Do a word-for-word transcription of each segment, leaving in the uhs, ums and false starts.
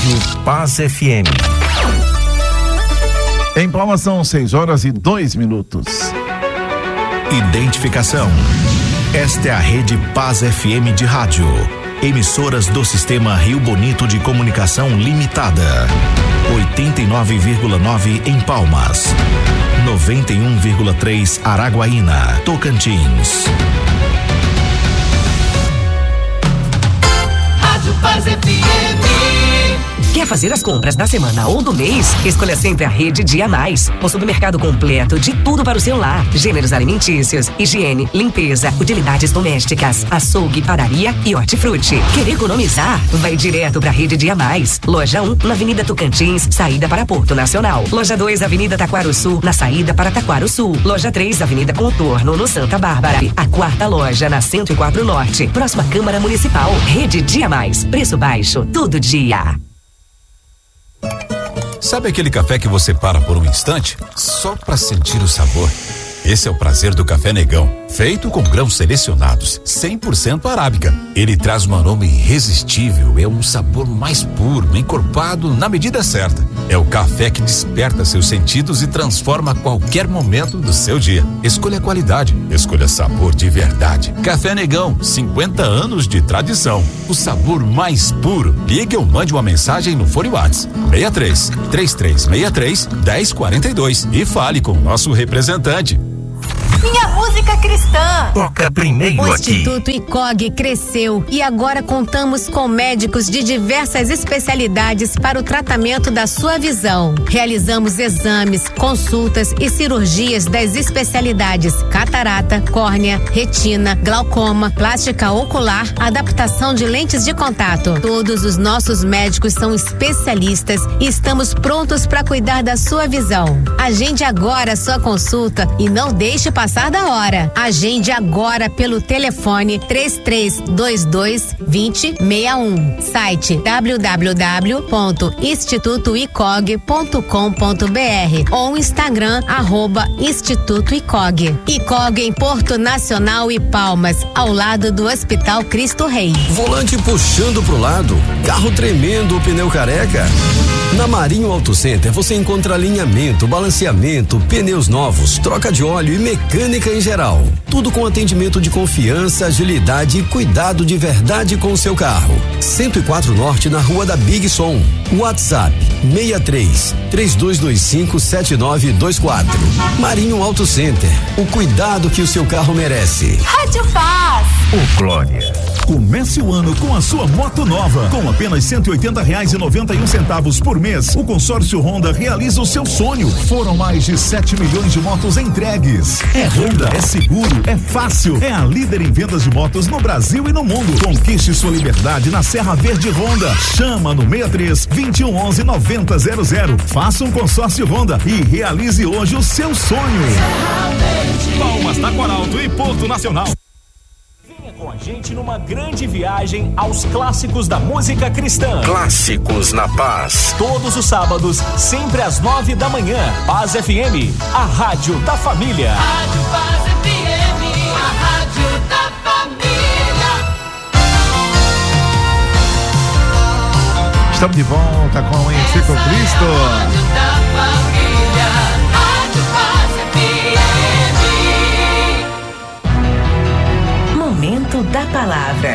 Rádio Paz F M. Em Palmas são seis horas e dois minutos. Identificação. Esta é a Rede Paz F M de rádio. Emissoras do Sistema Rio Bonito de Comunicação Limitada. oitenta e nove vírgula nove em Palmas. noventa e um vírgula três Araguaína, Tocantins. Rádio Paz F M. Quer fazer as compras da semana ou do mês? Escolha sempre a Rede Dia Mais. O supermercado completo de tudo para o seu lar. Gêneros alimentícios, higiene, limpeza, utilidades domésticas, açougue, padaria e hortifruti. Quer economizar? Vai direto para a Rede Dia Mais. Loja um, na Avenida Tocantins, saída para Porto Nacional. Loja dois, Avenida Taquaro Sul, na saída para Taquaro Sul. Loja três, Avenida Contorno, no Santa Bárbara. A quarta loja na cento e quatro Norte, próxima Câmara Municipal. Rede Dia Mais. Preço baixo, todo dia. Sabe aquele café que você para por um instante só para sentir o sabor? Esse é o prazer do Café Negão, feito com grãos selecionados, cem por cento arábica. Ele traz um aroma irresistível, é um sabor mais puro, encorpado na medida certa. É o café que desperta seus sentidos e transforma qualquer momento do seu dia. Escolha qualidade, escolha sabor de verdade. Café Negão, cinquenta anos de tradição. O sabor mais puro. Ligue ou mande uma mensagem no fone WhatsApp seis três, três três seis três, um zero quatro dois e fale com o nosso representante. Minha música cristã. Toca primeiro O aqui. Instituto I C O G cresceu e agora contamos com médicos de diversas especialidades para o tratamento da sua visão. Realizamos exames, consultas e cirurgias das especialidades catarata, córnea, retina, glaucoma, plástica ocular, adaptação de lentes de contato. Todos os nossos médicos são especialistas e estamos prontos para cuidar da sua visão. Agende agora a sua consulta e não deixe passar da hora. Agende agora pelo telefone três três dois dois, dois zero seis um. Site w w w ponto instituto i c o g ponto com ponto b r ou Instagram arroba Instituto I C O G. I C O G em Porto Nacional e Palmas, ao lado do Hospital Cristo Rei. Volante puxando pro lado, carro tremendo, pneu careca. Na Marinho Auto Center você encontra alinhamento, balanceamento, pneus novos, troca de óleo e mecânica em geral. Tudo com atendimento de confiança, agilidade e cuidado de verdade com o seu carro. cento e quatro Norte, na Rua da Big Som. WhatsApp seis três, três dois dois cinco, sete nove dois quatro. Marinho Auto Center. O cuidado que o seu carro merece. Rádio Paz. Ô Glória. Comece o ano com a sua moto nova. Com apenas cento e oitenta reais e noventa e um centavos por mês, o consórcio Honda realiza o seu sonho. Foram mais de sete milhões de motos entregues. É Honda, é seguro, é fácil. É a líder em vendas de motos no Brasil e no mundo. Conquiste sua liberdade na Serra Verde Honda. Chama no seis três, vinte e um, onze, noventa zero zero. Faça um consórcio Honda e realize hoje o seu sonho. Palmas, Taquaralto e Porto Nacional. Com a gente numa grande viagem aos clássicos da música cristã. Clássicos na Paz. Todos os sábados, sempre às nove da manhã. Paz F M, a rádio da família. Rádio Paz F M, a rádio da família. Estamos de volta com o Amanhecer com Cristo. Rádio da família. Rádio Paz F M. Momento da palavra.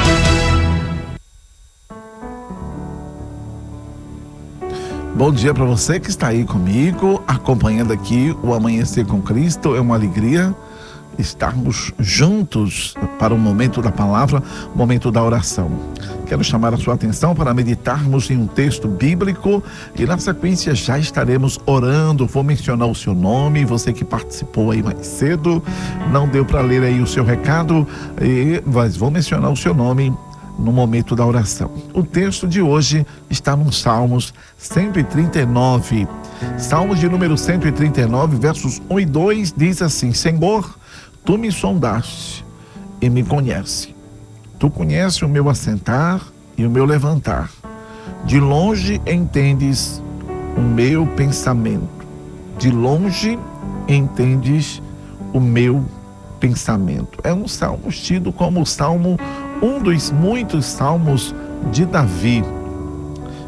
Bom dia para você que está aí comigo, acompanhando aqui o Amanhecer com Cristo. É uma alegria estarmos juntos para o momento da palavra, momento da oração. Quero chamar a sua atenção para meditarmos em um texto bíblico e na sequência já estaremos orando. Vou mencionar o seu nome, você que participou aí mais cedo, não deu para ler aí o seu recado, e, mas vou mencionar o seu nome no momento da oração. O texto de hoje está no Salmos cento e trinta e nove. Salmos de número cento e trinta e nove, versos um e dois, diz assim: Senhor, tu me sondaste e me conhece. Tu conheces o meu assentar e o meu levantar. De longe entendes o meu pensamento. De longe entendes o meu pensamento. É um salmo tido como o salmo, um dos muitos salmos de Davi.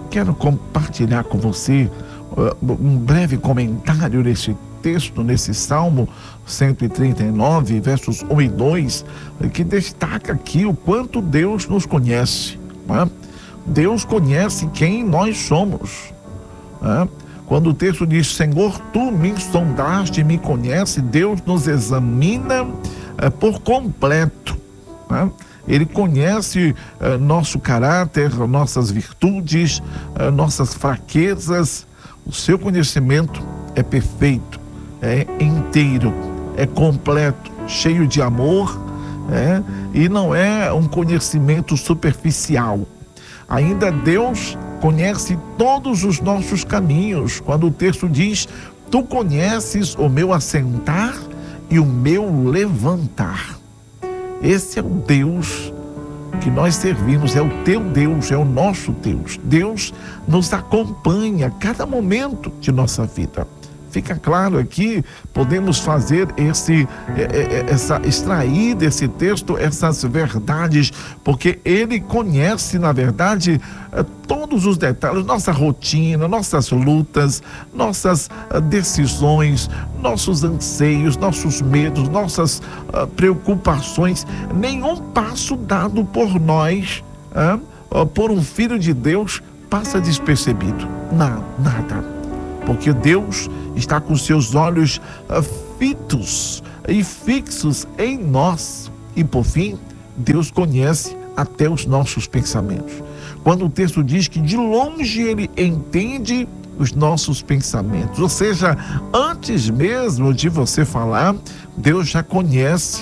quero compartilhar com você uh, um breve comentário nesse texto, nesse Salmo cento e trinta e nove, versos um e dois, que destaca aqui o quanto Deus nos conhece. Né? Deus conhece quem nós somos. Né? Quando o texto diz, Senhor, tu me sondaste e me conhece, Deus nos examina uh, por completo. Né? Ele conhece uh, nosso caráter, nossas virtudes, uh, nossas fraquezas. O seu conhecimento é perfeito, é inteiro, é completo, cheio de amor, é, e não é um conhecimento superficial. Ainda Deus conhece todos os nossos caminhos. Quando o texto diz, tu conheces o meu assentar e o meu levantar. Esse é o Deus que nós servimos, é o teu Deus, é o nosso Deus. Deus nos acompanha a cada momento de nossa vida. Fica claro aqui, podemos fazer esse, essa, extrair desse texto essas verdades, porque ele conhece, na verdade, todos os detalhes, nossa rotina, nossas lutas, nossas decisões, nossos anseios, nossos medos, nossas uh, preocupações. Nenhum passo dado por nós, uh, por um filho de Deus, passa despercebido. Não, nada. Porque Deus está com seus olhos uh, fitos e fixos em nós. E por fim, Deus conhece até os nossos pensamentos. Quando o texto diz que de longe ele entende os nossos pensamentos, ou seja, antes mesmo de você falar, Deus já conhece.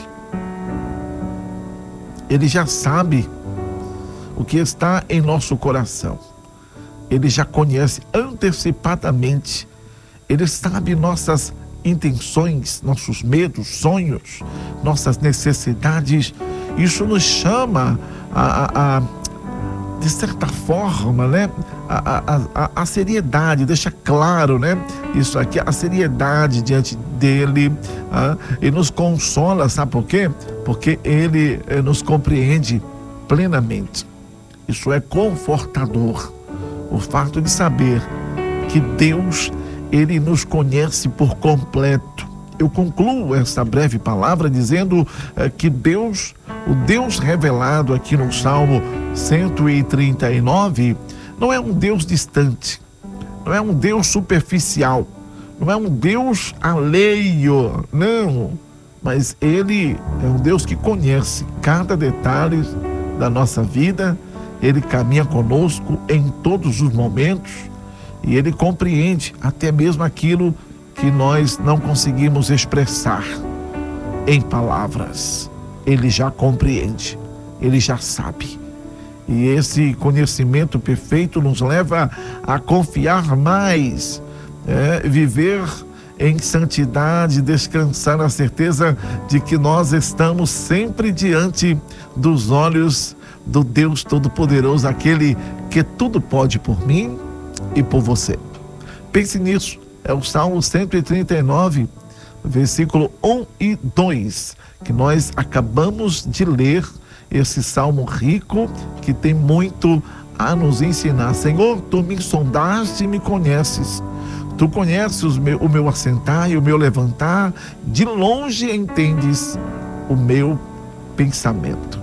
Ele já sabe o que está em nosso coração. Ele já conhece antecipadamente. Ele sabe nossas intenções, nossos medos, sonhos, nossas necessidades. Isso nos chama a, a, a de certa forma, né, a, a, a, a seriedade, deixa claro, né, isso aqui, a seriedade diante dele, ah, e nos consola, sabe por quê? Porque ele eh, nos compreende plenamente. Isso é confortador. O fato de saber que Deus, ele nos conhece por completo. Eu concluo essa breve palavra dizendo eh, que Deus, o Deus revelado aqui no Salmo cento e trinta e nove, não é um Deus distante, não é um Deus superficial, não é um Deus alheio, não, mas ele é um Deus que conhece cada detalhe da nossa vida. Ele caminha conosco em todos os momentos e ele compreende até mesmo aquilo que nós não conseguimos expressar em palavras. Ele já compreende, ele já sabe. E esse conhecimento perfeito nos leva a confiar mais, é, viver em santidade, descansar na certeza de que nós estamos sempre diante dos olhos do Deus Todo-Poderoso, aquele que tudo pode por mim e por você. Pense nisso, é o Salmo cento e trinta e nove, versículo um e dois, que nós acabamos de ler, esse salmo rico que tem muito a nos ensinar. Senhor, tu me sondaste e me conheces. Tu conheces os meu, o meu assentar e o meu levantar, de longe entendes o meu pensamento.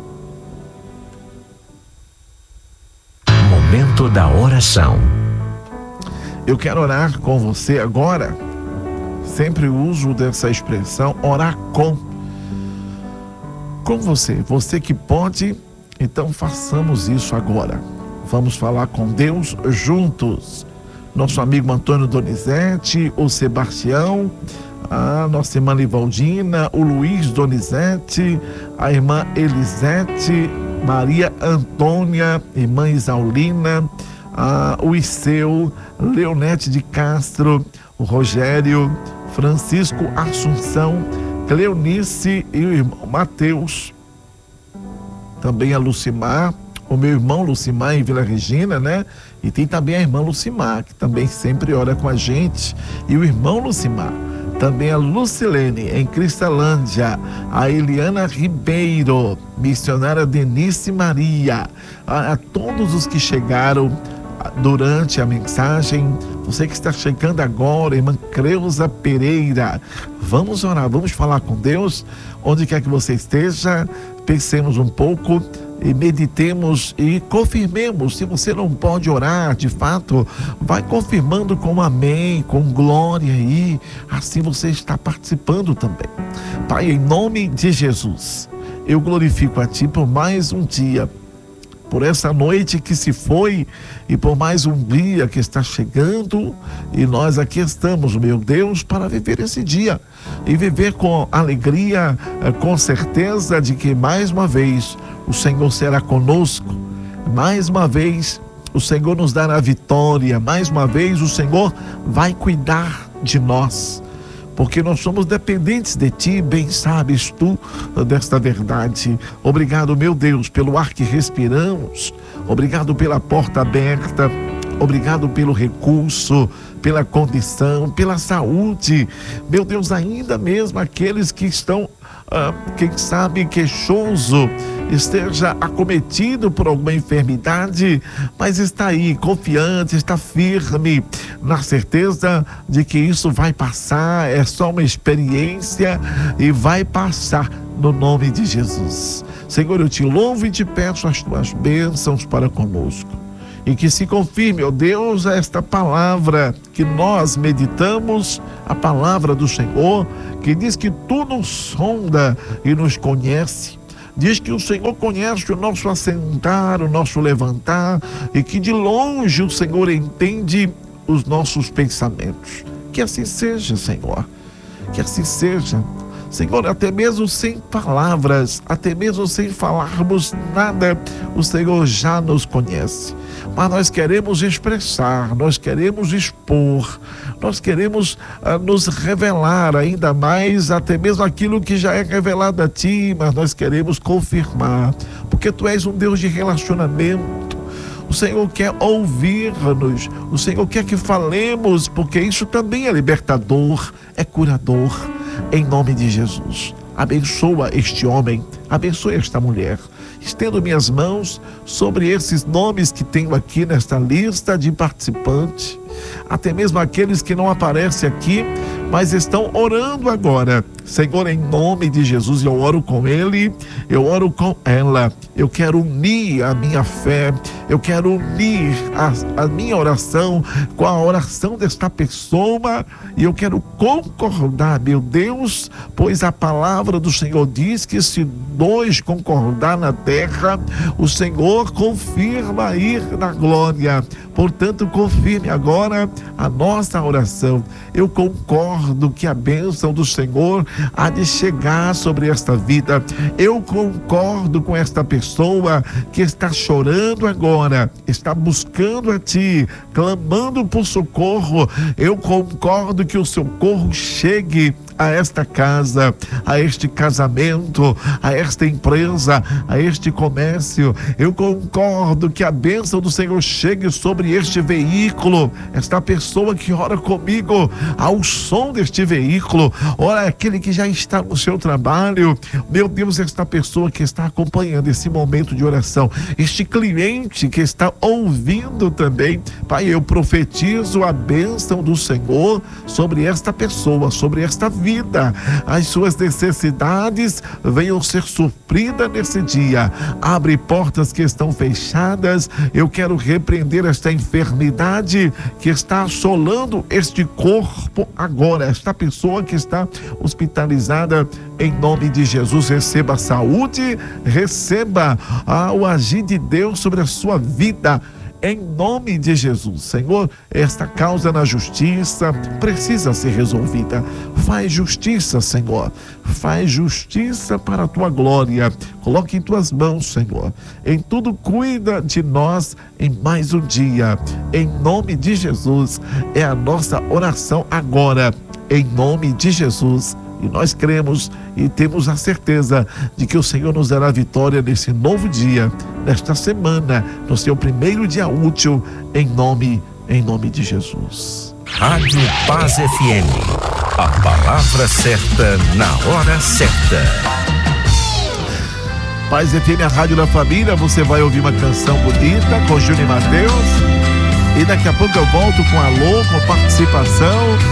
Momento da oração. Eu quero orar com você agora. Sempre uso dessa expressão, orar com. Com você. Você que pode, então façamos isso agora. Vamos falar com Deus juntos. Nosso amigo Antônio Donizete, o Sebastião, a nossa irmã Livaldina, o Luiz Donizete, a irmã Elisete, Maria Antônia, irmã Isaulina, a, o Iseu, Leonete de Castro, o Rogério, Francisco Assunção, Cleonice e o irmão Mateus, também a Lucimar, o meu irmão Lucimar em Vila Regina, né? E tem também a irmã Lucimar, que também sempre ora com a gente, e o irmão Lucimar. Também a Lucilene em Cristalândia, a Eliana Ribeiro, missionária Denise Maria, a, a todos os que chegaram durante a mensagem. Você que está chegando agora, irmã Creuza Pereira, vamos orar, vamos falar com Deus. Onde quer que você esteja, pensemos um pouco e meditemos e confirmemos. Se você não pode orar, de fato, vai confirmando com amém, com glória aí, assim você está participando também. Pai, em nome de Jesus, eu glorifico a Ti por mais um dia, por essa noite que se foi e por mais um dia que está chegando, e nós aqui estamos, meu Deus, para viver esse dia e viver com alegria, com certeza de que mais uma vez o Senhor será conosco, mais uma vez o Senhor nos dará vitória, mais uma vez o Senhor vai cuidar de nós, porque nós somos dependentes de Ti, bem sabes Tu desta verdade. Obrigado, meu Deus, pelo ar que respiramos, obrigado pela porta aberta, obrigado pelo recurso, pela condição, pela saúde. Meu Deus, ainda mesmo aqueles que estão, ah, quem sabe, queixoso, esteja acometido por alguma enfermidade, mas está aí confiante, está firme, na certeza de que isso vai passar, é só uma experiência e vai passar no nome de Jesus. Senhor, eu Te louvo e Te peço as Tuas bênçãos para conosco, e que se confirme, ó Deus, esta palavra que nós meditamos, a palavra do Senhor, que diz que Tu nos sonda e nos conhece. Diz que o Senhor conhece o nosso assentar, o nosso levantar, e que de longe o Senhor entende os nossos pensamentos. Que assim seja, Senhor. Que assim seja. Senhor, até mesmo sem palavras, até mesmo sem falarmos nada, o Senhor já nos conhece. Mas nós queremos expressar, nós queremos expor, nós queremos uh, nos revelar ainda mais, até mesmo aquilo que já é revelado a Ti, mas nós queremos confirmar, porque Tu és um Deus de relacionamento. O Senhor quer ouvir-nos, o Senhor quer que falemos, porque isso também é libertador, é curador. Em nome de Jesus, abençoa este homem, abençoa esta mulher. Estendo minhas mãos sobre esses nomes que tenho aqui nesta lista de participantes, até mesmo aqueles que não aparecem aqui, mas estão orando agora. Senhor, em nome de Jesus, eu oro com ele, eu oro com ela. Eu quero unir a minha fé, eu quero unir a, a minha oração com a oração desta pessoa, e eu quero concordar, meu Deus, pois a palavra do Senhor diz que se dois concordar na terra, o Senhor confirma ir na glória. Portanto, confirme agora a nossa oração. Eu concordo que a bênção do Senhor há de chegar sobre esta vida. Eu concordo com esta pessoa que está chorando agora, está buscando a Ti, clamando por socorro. Eu concordo que o socorro chegue a esta casa, a este casamento, a esta empresa, a este comércio. Eu concordo que a bênção do Senhor chegue sobre este veículo, esta pessoa que ora comigo ao som deste veículo, ora aquele que já está no seu trabalho. Meu Deus, esta pessoa que está acompanhando esse momento de oração, este cliente que está ouvindo também, Pai, eu profetizo a bênção do Senhor sobre esta pessoa, sobre esta vida. As suas necessidades venham ser supridas nesse dia. Abre portas que estão fechadas. Eu quero repreender esta enfermidade que está assolando este corpo agora, esta pessoa que está hospitalizada. Em nome de Jesus, receba saúde, receba ah, o agir de Deus sobre a sua vida. Em nome de Jesus, Senhor, esta causa na justiça precisa ser resolvida. Faz justiça, Senhor. Faz justiça para a Tua glória. Coloque em Tuas mãos, Senhor. Em tudo cuida de nós em mais um dia. Em nome de Jesus, é a nossa oração agora. Em nome de Jesus. E nós cremos e temos a certeza de que o Senhor nos dará vitória nesse novo dia, nesta semana, no seu primeiro dia útil, em nome, em nome de Jesus. Rádio Paz F M, a palavra certa na hora certa. Paz F M, a rádio da família. Você vai ouvir uma canção bonita com Júnior e Mateus. E daqui a pouco eu volto com alô, com participação